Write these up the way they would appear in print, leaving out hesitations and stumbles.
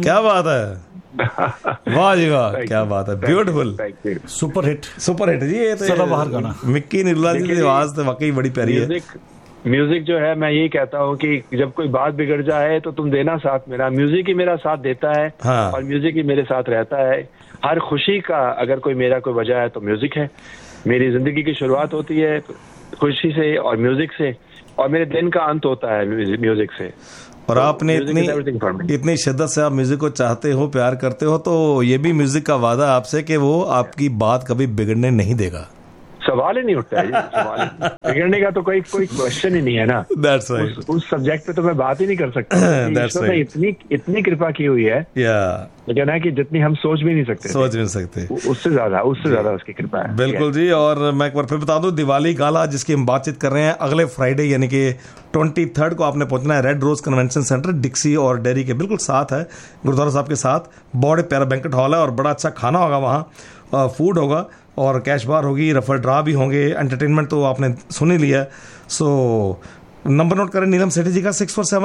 क्या बात है, वाह जी वाह, क्या बात है, ब्यूटीफुल, सुपर हिट जी। ये तो बाहर गाना मिक्की निर्मला जी की आवाज तो वाकई बड़ी प्यारी है। म्यूजिक जो है, मैं यही कहता हूँ कि जब कोई बात बिगड़ जाए तो तुम देना साथ मेरा, म्यूजिक ही मेरा साथ देता है। हाँ। और म्यूजिक ही मेरे साथ रहता है। हर खुशी का अगर कोई मेरा कोई वजह है तो म्यूजिक है। मेरी जिंदगी की शुरुआत होती है खुशी से और म्यूजिक से, और मेरे दिन का अंत होता है म्यूजिक से। और आपने इतनी शिद्दत से आप म्यूजिक को चाहते हो, प्यार करते हो, तो ये भी म्यूजिक का वादा आपसे कि वो आपकी बात कभी बिगड़ने नहीं देगा। सवाल ही नहीं उठता है, सवाल बिगड़ने का तो कोई क्वेश्चन ही नहीं है ना। That's right. उस सब्जेक्ट पे तो मैं बात ही नहीं कर सकता। ईश्वर ने इतनी कृपा की हुई है, लेकिन है कि जितनी हम सोच भी नहीं सकते, उससे ज्यादा उसकी कृपा है। बिल्कुल जी। और मैं एक बार फिर बता दूं, दिवाली गाला जिसकी हम बातचीत कर रहे हैं, अगले फ्राइडे यानी कि 23 को आपने पहुंचना है रेड रोज कन्वेंशन सेंटर, डिक्सी और डेयरी के बिल्कुल साथ है, गुरुद्वारा साहब के साथ। बहुत प्यारा बैंक्वेट हॉल है और बड़ा अच्छा खाना होगा वहाँ, फूड होगा और कैश बार होगी, रफल ड्रा भी होंगे, एंटरटेनमेंट तो आपने सुन ही लिया। सो नंबर नोट करें नीलम सेठी जी का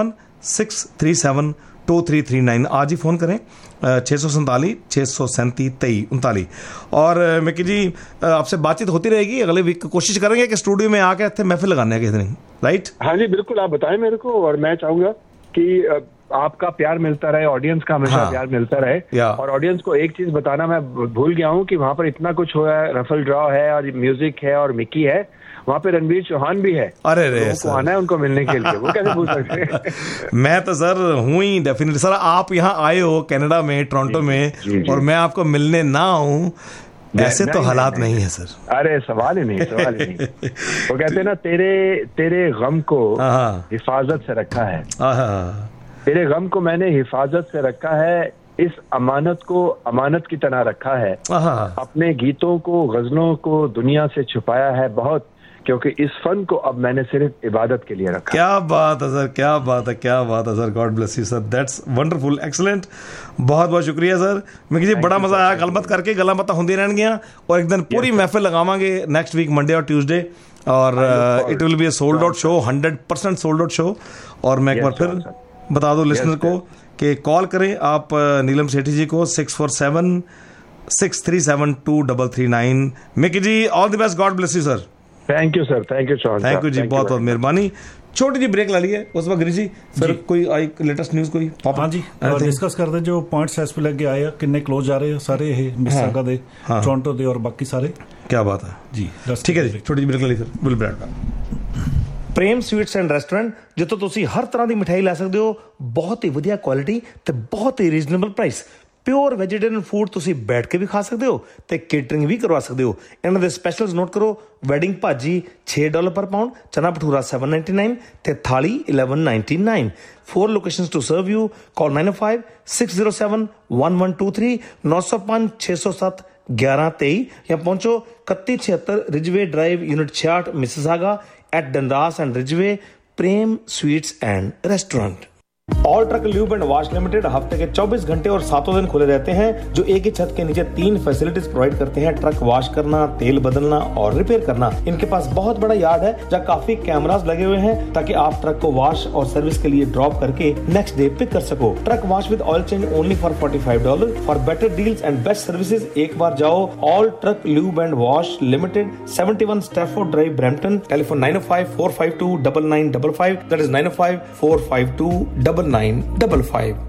6476372339। आज ही फ़ोन करें 647 637 2339। और मिक्की जी आपसे बातचीत होती रहेगी, अगले वीक कोशिश करेंगे कि स्टूडियो में आके थे महफिल लगाने किसी दिन, राइट? हाँ जी बिल्कुल, आप बताएं मेरे को, और मैं चाहूंगा कि आपका प्यार मिलता रहे, ऑडियंस का हमेशा प्यार मिलता रहे। और ऑडियंस को एक चीज बताना मैं भूल गया हूँ कि वहाँ पर इतना कुछ हुआ है, रफल ड्रॉ है और म्यूजिक है और मिक्की है, वहाँ पे रणवीर चौहान भी है। अरे उनको आना है उनको मिलने के लिए, वो कैसे भूल सकते हैं? मैं तो सर हूँ ही डेफिनेटली सर। आप यहाँ आए हो कनाडा में, टोरंटो में, और मैं आपको मिलने ना आऊँ, ऐसे तो हालात नहीं है सर। अरे सवाल ही नहीं। वो कहते हैं ना, तेरे गम को हिफाजत से रखा है, तेरे गम को मैंने हिफाजत से रखा है, इस अमानत को अमानत की तरह रखा है, अपने गीतों को गजलों को दुनिया से छुपाया है बहुत, क्योंकि इस फन को अब मैंने सिर्फ इबादत के लिए रखा। क्या बात है सर, क्या बात है sir. God bless you sir, that's wonderful, excellent, बहुत बहुत शुक्रिया सर। मैं किसी बड़ा मजा आया गलबात करके, गला बात होंदी रहन गया, और एक दिन पूरी महफिल लगावांगे नेक्स्ट वीक मंडे और ट्यूसडे, और it will be a sold out show, 100% sold out show. और मैं एक बार फिर बता दो लिसनर को कि कॉल करें आप नीलम सेठी जी को 6476372339। Mickey ji all the best, God bless you sir. Thank you sir, thank you Shawn, thank you जी, बहुत बहुत मेहरबानी। छोटी जी ब्रेक ला लिए, उस वक्त गिरी जी फिर कोई आई लेटेस्ट न्यूज़ कोई? हाँ जी, डिस्कस करते जो पॉइंट्स एस पे लगे आए, किन्ने क्लोज जा रहे हैं सारे, ये मिसिसागा दे, टोरंटो दे और बाकी सारे। क्या बात है जी, ठीक है जी, छोटी जी break La Lee sir, will be right back. Prem sweets and restaurant, जिੱਥੋਂ ਤੁਸੀਂ ਹਰ ਤਰ੍ਹਾਂ ਦੀ ਮਿਠਾਈ ਲੈ ਸਕਦੇ ਹੋ, ਬਹੁਤ ਹੀ ਵਧੀਆ ਕੁਆਲਿਟੀ ਤੇ ਬਹੁਤ ਹੀ reasonable price. Pure vegetarian food ਤੁਸੀਂ ਬੈਠ ਕੇ ਵੀ ਖਾ ਸਕਦੇ ਹੋ ਤੇ ਕੇਟਰਿੰਗ ਵੀ ਕਰਵਾ ਸਕਦੇ ਹੋ। ਇਹਨਾਂ ਦੇ ਸਪੈਸ਼ਲਸ ਨੋਟ ਕਰੋ, ਵੈਡਿੰਗ ਭਾਜੀ $6 ਪਰ ਪਾਉਂਡ, ਚਨਾ ਭਟੂਰਾ $7.99 ਤੇ ਥਾਲੀ $11.99। 4 ਲੋਕੇਸ਼ਨਸ ਟੂ ਸਰਵ ਯੂ। ਕਾਲ 905-607-1123 905-607-1123 ਜਾਂ ਪਹੁੰਚੋ 3176 ਰਿਜਵੇ drive unit 66 Mississauga at Dundas and Ridgeway, Prem Sweets and Restaurant। All truck lube and wash limited हफ्ते के 24 घंटे और 7 दिन खुले रहते हैं, जो एक ही छत के नीचे 3 फैसिलिटीज प्रोवाइड करते हैं, ट्रक वॉश करना, तेल बदलना और रिपेयर करना। इनके पास बहुत बड़ा यार्ड है जहाँ काफी कैमरास लगे हुए हैं, ताकि आप ट्रक को वॉश और सर्विस के लिए ड्रॉप करके नेक्स्ट डे पिक कर सको। Truck wash with oil change only for $45। For better deals and best services एक बार जाओ all truck lube and wash limited, 71 Stafford drive, Brampton. Telephone 905-452-9955, that is 905-452-9955।